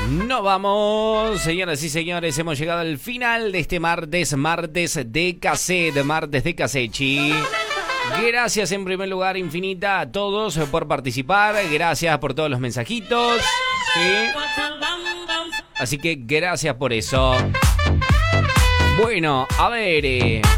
No vamos, señoras y señores, hemos llegado al final de este martes de cassette, chi. Gracias en primer lugar infinita a todos por participar, gracias por todos los mensajitos, ¿sí? Así que gracias por eso. Bueno, a ver,